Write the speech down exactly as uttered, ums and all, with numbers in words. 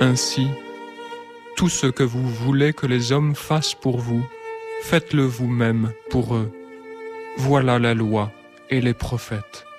Ainsi, tout ce que vous voulez que les hommes fassent pour vous, faites-le vous-même pour eux. Voilà la loi et les prophètes.